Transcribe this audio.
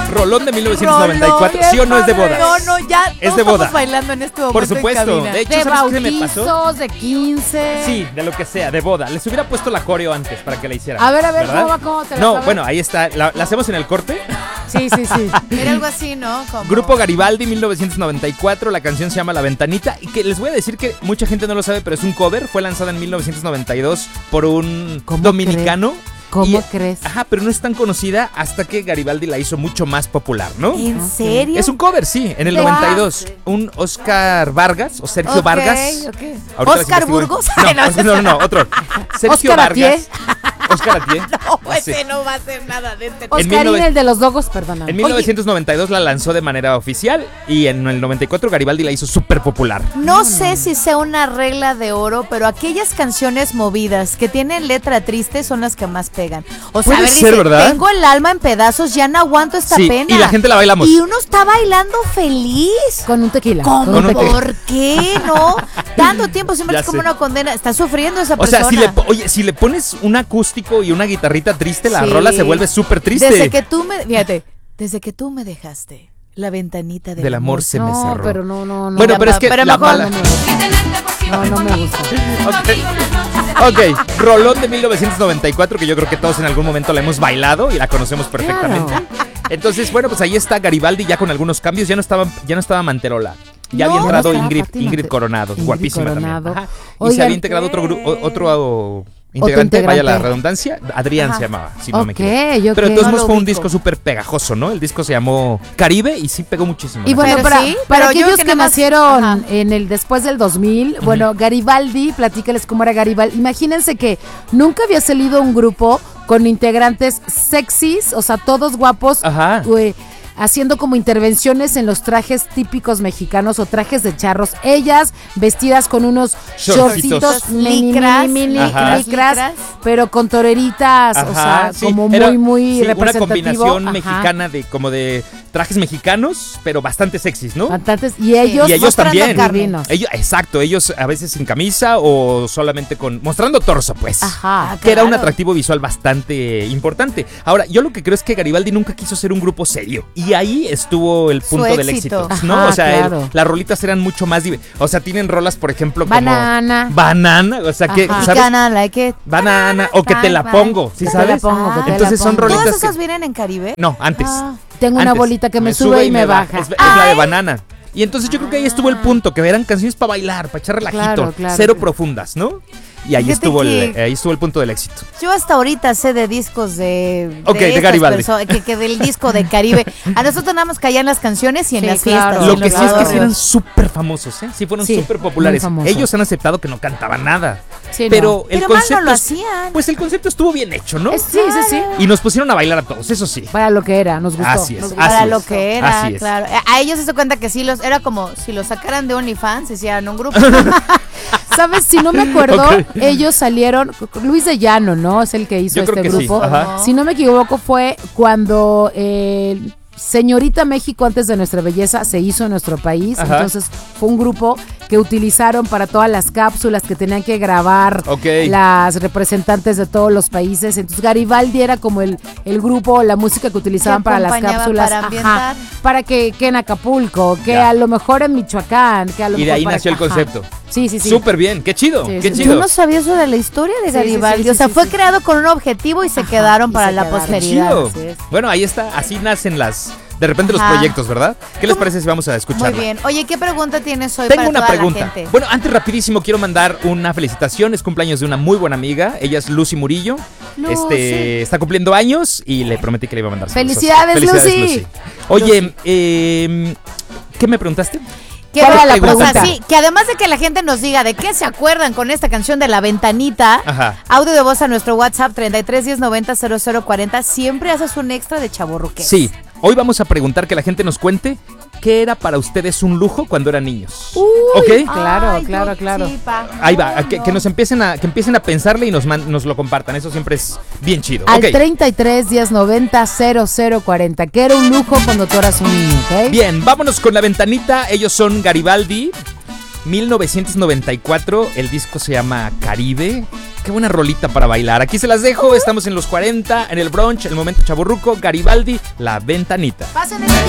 Rolón de 1994. ¿Sí o no es de boda? No, ya. Es de boda. Estamos bailando en este momento. Por supuesto. De hecho, De ¿sabes qué me pasó? bautizos, de 15. Sí, de lo que sea, de boda. Les hubiera puesto la coreo antes para que la hicieran. A ver, ¿verdad? ¿cómo te la No, sabes? bueno, ahí está. ¿La hacemos en el corte? Sí. Era algo así, ¿no? Como... Grupo Garibaldi, 1994. La canción se llama La Ventanita. Y que les voy a decir que mucha gente no lo sabe, pero es un cover. Fue lanzada en 1992 por un dominicano. ¿Cómo crees? Ajá, pero no es tan conocida hasta que Garibaldi la hizo mucho más popular, ¿no? ¿En serio? Es un cover, sí, en el 92. Un Oscar Vargas o Sergio Vargas. Okay. Ahorita ¿Oscar les investigo. Burgos? No, otro. Sergio Oscar Vargas. Oscar Atié. No, Sí. ese no va a ser nada de este. Oscarín, el de los dogos, perdona. En 1992 la lanzó de manera oficial y en el 94 Garibaldi la hizo súper popular. No sé si sea una regla de oro, pero aquellas canciones movidas que tienen letra triste son las que más pegan. O sea, Puede a ver, ser, dice, ¿verdad? tengo el alma en pedazos, ya no aguanto esta Sí, pena. y la gente la bailamos. Y uno está bailando feliz. Con un tequila. ¿Cómo? Con un tequila. ¿Por qué no? Tanto tiempo siempre Ya es como sé. una condena. Está sufriendo esa O sea, persona. si le pones un acústico y una guitarrita triste, la Sí. rola se vuelve súper triste. Desde que tú me dejaste, la ventanita Del amor se me No, cerró. pero no. Bueno, Mira, pero es que pero la mejor mala... No me gusta. Ok, Rolón de 1994, que yo creo que todos en algún momento la hemos bailado y la conocemos perfectamente. Entonces, bueno, pues ahí está Garibaldi ya con algunos cambios. Ya no estaba Manterola. Ya No, había entrado no estaba Ingrid Pati Coronado, Ingrid guapísima Coronado. también. Ajá. Y se Oigan, había integrado otro integrante, vaya la integrante. redundancia, Adrián Ajá. se llamaba, si no me Ok, equivoco. ok. Pero de todos No modos lo fue un ubico. disco súper pegajoso, ¿no? El disco se llamó Caribe y sí pegó muchísimo. Y bueno, Pero para, sí, para pero yo aquellos que que nada más- nacieron ajá. después del 2000, bueno, Garibaldi, platícales cómo era Garibaldi. Imagínense que nunca había salido un grupo con integrantes sexys, o sea, todos guapos, Ajá. haciendo como intervenciones en los trajes típicos mexicanos o trajes de charros. Ellas vestidas con unos Shortcitos. shortcitos mini, Licras, mini, Ajá. licras, pero con toreritas, o sea, sí, como era- muy sí, una representativo. combinación Ajá. mexicana como de trajes mexicanos, pero bastante sexys, ¿no? Cantantes, y ellos, Y ellos mostrando también. carrinos. Exacto, ellos a veces sin camisa o solamente mostrando torso, pues. Ajá. Que era un Claro. atractivo visual bastante importante. Ahora, yo lo que creo es que Garibaldi nunca quiso ser un grupo serio. Y ahí estuvo el punto Su del éxito. éxito, ¿no? Ajá, O sea, claro. las rolitas eran mucho más... O sea, tienen rolas, por ejemplo, como... Banana. Banana, o sea, que, Ajá. ¿sabes? Gana, like it. Banana, o que te la Bye, pongo, ¿sí Que te la sabes? pongo, que te la Entonces son pongo. rolitas ¿Todas esas que... vienen en Caribe? No, antes. Ah. Tengo una Antes. bolita que me sube y me baja. Es la de Banana. Y entonces yo creo que ahí estuvo el punto, que eran canciones para bailar, para echar relajito, Claro, claro. cero profundas, ¿no? Y ahí Fíjate estuvo, que- ahí estuvo el punto del éxito. Yo hasta ahorita sé de discos de Ok, de estas Garibaldi. que del disco de Caribe. A nosotros nada más caían las canciones y en Sí, las claro. fiestas. Lo en que los sí es que sí barrios. eran súper famosos, ¿eh? Sí fueron Sí, súper populares. muy famosos. Ellos han aceptado que no cantaban nada. Sí, no. Pero el Pero mal concepto... no lo hacían. Pues el concepto estuvo bien hecho, ¿no? Sí. Y nos pusieron a bailar a todos, eso sí. Para lo que era, nos gustó. Así es, nos así Para es. lo que era, Así es. claro. A ellos se dio cuenta que sí era como si los sacaran de OnlyFans, hicieran un grupo. ¿Sabes? Si no me acuerdo, Ok. ellos salieron, Luis de Llano, ¿no? Es el que hizo Yo creo este que sí, grupo. ajá. Si no me equivoco, fue cuando Señorita México antes de Nuestra Belleza se hizo en nuestro país. Ajá. Entonces fue un grupo que utilizaron para todas las cápsulas que tenían que grabar Ok. las representantes de todos los países. Entonces Garibaldi era como el grupo, la música que utilizaban Que para las acompañaba cápsulas. para ambientar. Para que en Acapulco, que Ya. a lo mejor en Michoacán, que a lo Y de mejor ahí para nació el acá. concepto. Sí. Súper bien, qué chido, Sí, qué sí, chido. Yo no sabía eso de la historia de Sí, Garibaldi. sí, sí, o sea, sí, fue sí. creado con un objetivo y se Ajá, quedaron y para se la quedaron. posteridad. Chido. Así es. Bueno, ahí está, así nacen de repente los Ajá. proyectos, ¿verdad? ¿Qué les parece si vamos a escucharla? Muy bien. Oye, ¿qué pregunta tienes hoy Tengo para una toda pregunta. la gente? Bueno, antes rapidísimo quiero mandar una felicitación. Es cumpleaños de una muy buena amiga. Ella es Lucy Murillo. Lucy. Está cumpliendo años y le prometí que le iba a mandar saludos. ¡Felicidades, Lucy! Oye, ¿qué me preguntaste? ¿Qué ¿Cuál era era la la pregunta? pregunta? Sí, que además de que la gente nos diga de qué se acuerdan con esta canción de La Ventanita, Ajá. audio de voz a nuestro WhatsApp 33 10 90 0040, siempre haces un extra de chavorruqués. Sí, hoy vamos a preguntar que la gente nos cuente qué era para ustedes un lujo cuando eran niños. ¿Ok? Claro, Ay, claro, yo claro. sí, pa. Ahí va, Ay, que no. nos empiecen a pensarle y nos lo compartan. Eso siempre es bien chido. Al Ok. 33 10 90 0040, que era un lujo cuando tú eras un niño, ¿ok? Bien, vámonos con La Ventanita. Ellos son Garibaldi. 1994, el disco se llama Caribe. Qué buena rolita para bailar. Aquí se las dejo, estamos en los 40, en el brunch, el momento chavorruco, Garibaldi, La Ventanita. Pasen el